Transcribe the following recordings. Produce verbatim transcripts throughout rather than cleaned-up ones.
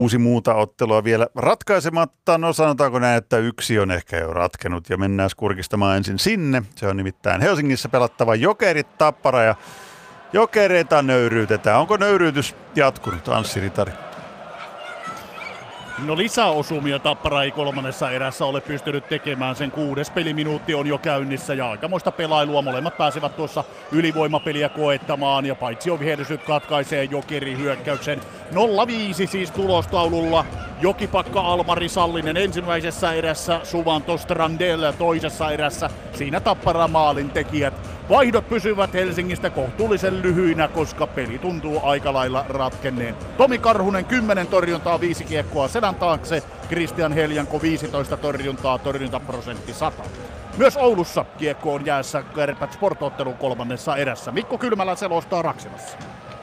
Kuusi muuta ottelua vielä ratkaisematta, no sanotaanko näin, että yksi on ehkä jo ratkenut ja mennään kurkistamaan ensin sinne. Se on nimittäin Helsingissä pelattava Jokerit Tappara ja Jokereita nöyryytetään. Onko nöyryytys jatkunut, Anssi Ritari? No lisäosumia Tappara ei kolmannessa erässä ole pystynyt tekemään. Sen kuudes peliminuutti on jo käynnissä ja aikamoista pelailua. Molemmat pääsevät tuossa ylivoimapeliä koettamaan ja paitsi on viherys nyt katkaisee Jokerin hyökkäyksen. nolla viisi siis tulostaululla. Jokipakka, Almari Sallinen ensimmäisessä erässä, Suvanto Strandell toisessa erässä. Siinä Tappara maalin tekijät. Vaihdot pysyvät Helsingistä kohtuullisen lyhyinä, koska peli tuntuu aika lailla ratkenneen. Tomi Karhunen kymmenen torjuntaa, viisi kiekkoa selän taakse. Kristian Heljanko viisitoista torjuntaa, torjuntaprosentti sata. Myös Oulussa kiekko on jäässä Kärpät Sport-ottelun kolmannessa erässä. Mikko Kylmälä selostaa Raksilassa.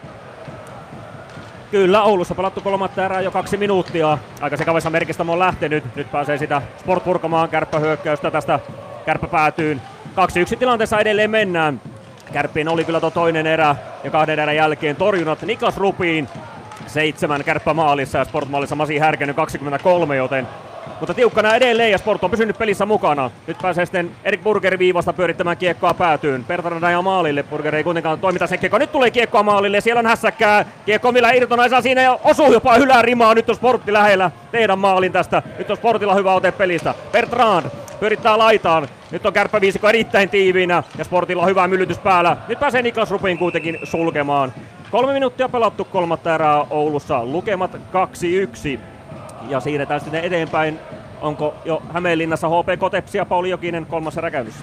Kyllä, Oulussa pelattu kolmatta erää jo kaksi minuuttia. Aika sekavassa merkistä on lähtenyt. Nyt pääsee sitä Sport purkamaan kärppähyökkäystä tästä kärppäpäätyyn. kaksi yksi tilanteessa edelleen mennään. Kärppien oli kyllä tuo toinen erä ja kahden erän jälkeen torjunnat Niklas Rupiin. Seitsemän kärppämaalissa ja Sport-maalissa Masi Härkänen kaksikymmentäkolme, joten mutta tiukkana edelleen ja Sport on pysynyt pelissä mukana. Nyt pääsee sitten Erik Burger viivasta pyörittämään kiekkoa päätyyn. Bertrand ja maalille. Burger ei kuitenkaan toimita sen kiekkoa. Nyt tulee kiekkoa maalille. Siellä on hässäkkää. Kiekko millä Irtonen saa siinä ja osuu jopa ylärimaa. Nyt on Sportti lähellä teidän maalin tästä. Nyt on Sportilla hyvä ote pelistä. Bertrand pyörittää laitaan. Nyt on kärppäviisikko erittäin tiiviinä ja Sportilla on hyvä myllytys päällä. Nyt pääsee Niklas Rupiin kuitenkin sulkemaan. Kolme minuuttia pelattu kolmatta erää Oulussa. Lukemat kaksi yksi. Ja siirretään sitten eteenpäin. Onko jo Hämeenlinnassa H P K Tepsi ja Pauli Jokinen kolmas erä käynnissä?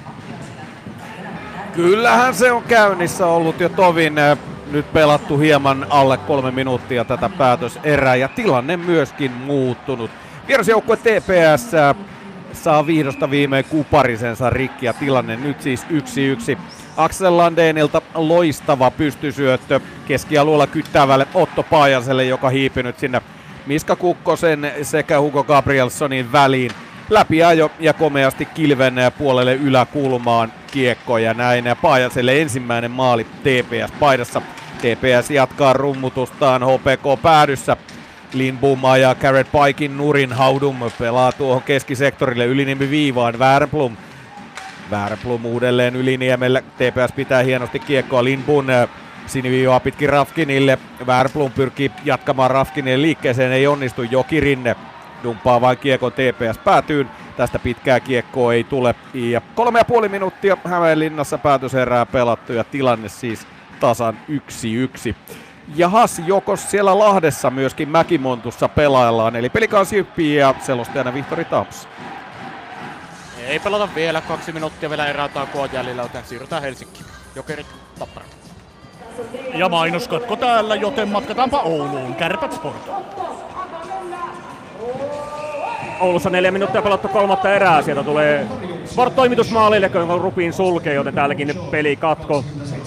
Kyllähän se on käynnissä ollut jo tovin. Nyt pelattu hieman alle kolme minuuttia tätä päätöserää ja tilanne myöskin muuttunut. Vierasjoukkue T P S saa vihdosta viimein kuparisensa rikki ja tilanne nyt siis yksi yksi. Axel Landénilta loistava pystysyöttö keskialueella kyttäävälle Otto Paajaselle, joka hiipinyt sinne Miska Kukkosen sekä Hugo Gabrielssonin väliin. Läpiajo ja komeasti kilven puolelle yläkulmaan kiekko ja näin Paajaselle ensimmäinen maali T P S-paidassa. T P S jatkaa rummutustaan H P K päädyssä. Lindboma ja Garrett Paikin nurin Haudum pelaa tuohon keskisektorille Yliniemi viivaan. Wernblom. Wernblom uudelleen Yliniemelle. T P S pitää hienosti kiekkoa. Lindbom siniviivaa pitkin Rafkinille. Wernblom pyrkii jatkamaan Rafkinin liikkeeseen. Ei onnistu. Jokirinne dumpaa vain kiekon T P S päätyyn. Tästä pitkää kiekkoa ei tule. Ja kolme ja puoli minuuttia Hämeenlinnassa päätöserää pelattu ja tilanne siis tasan yksi yksi. Jahas, joko siellä Lahdessa myöskin Mäkimontussa pelaillaan, eli pelikausi yppii ja selostajana Vihtori Taps. Ei pelata vielä, kaksi minuuttia vielä erää taukoa jäljellä, joten siirrytään Helsinkiin. Jokerit Tappara. Ja mainoskatko täällä, joten matkataanpa Ouluun. Kärpät Sport. Oulussa neljä minuuttia pelattu kolmatta erää. Sieltä tulee Sport-toimitusmaalille, jonka Rupiin sulkee, joten täälläkin peli katko.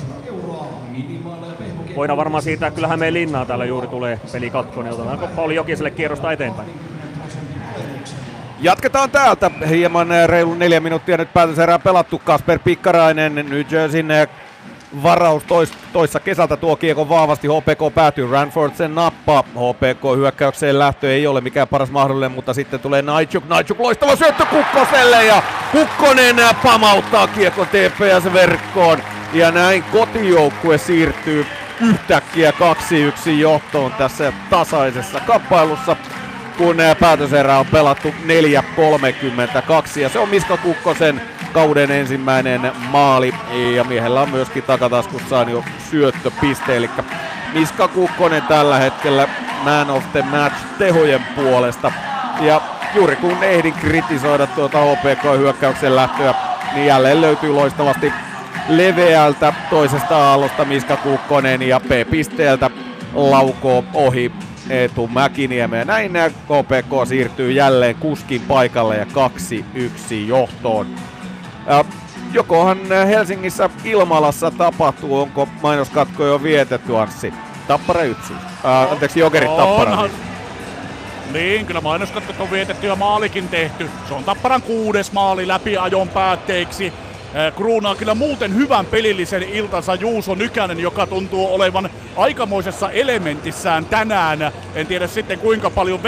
Voidaan varmaan siirtää kyllä Hämeenlinnaan, täällä juuri tulee peli katko, niin otetaanko Pauli Jokiselle kierrosta eteenpäin. Jatketaan täältä. Hieman reilu neljä minuuttia nyt päätöserää pelattu. Kasper Pikkarainen, New Jerseyn varaus tois, toissa kesältä tuo kiekon vahvasti. H P K päätyy, Ranford sen nappaa. H P K hyökkäykseen lähtö ei ole mikään paras mahdollinen, mutta sitten tulee Naitsuk. Naitsuk loistava syöttö Kukkoselle ja Kukkonen pamauttaa kiekon T P S-verkkoon. Ja näin kotijoukkue siirtyy yhtäkkiä kaksi yksi johtoon tässä tasaisessa kamppailussa, kun päätöserä on pelattu neljä kolmekymmentäkaksi ja se on Miska Kukkosen kauden ensimmäinen maali ja miehellä on myöskin takataskussaan jo syöttöpiste, eli Miska Kukkonen tällä hetkellä man of the match tehojen puolesta ja juuri kun ehdin kritisoida tuota H P K-hyökkäyksen lähtöä, niin jälleen löytyy loistavasti leveältä toisesta aallosta Miska Kukkonen ja P-pisteeltä laukoo ohi Eetu Mäkiniemi. Näin K P K siirtyy jälleen kuskin paikalle ja kaksi yksi johtoon. Ja jokohan Helsingissä Ilmalassa tapahtuu, onko mainoskatko jo vietetty, Anssi? Tappara yksi. Äh, anteeksi, Jokerit Tappara. Onhan. Niin, kyllä mainoskatkot on vietetty ja maalikin tehty. Se on Tapparan kuudes maali läpi ajon päätteeksi. kruunaa kyllä muuten hyvän pelillisen iltansa Juuso Nykänen, joka tuntuu olevan aikamoisessa elementissään tänään. En tiedä sitten kuinka paljon